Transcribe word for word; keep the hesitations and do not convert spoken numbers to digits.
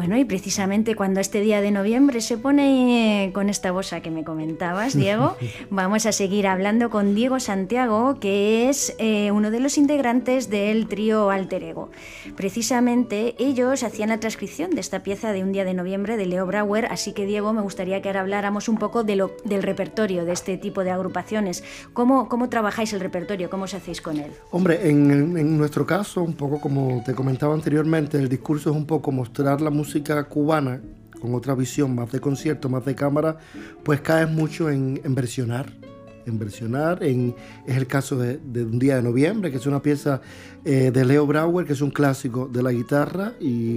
Bueno, y precisamente cuando este día de noviembre se pone con esta bossa que me comentabas, Diego, vamos a seguir hablando con Diego Santiago, que es eh, uno de los integrantes del trío Alter Ego. Precisamente ellos hacían la transcripción de esta pieza de Un día de noviembre de Leo Brouwer, así que Diego, me gustaría que ahora habláramos un poco de lo, del repertorio de este tipo de agrupaciones. ¿Cómo, cómo trabajáis el repertorio? ¿Cómo os hacéis con él? Hombre, en, en nuestro caso, un poco como te comentaba anteriormente, el discurso es un poco mostrar la música cubana con otra visión, más de concierto, más de cámara, pues caes mucho en, en versionar. En versionar, en, es el caso de, de Un día de noviembre, que es una pieza eh, de Leo Brouwer, que es un clásico de la guitarra, y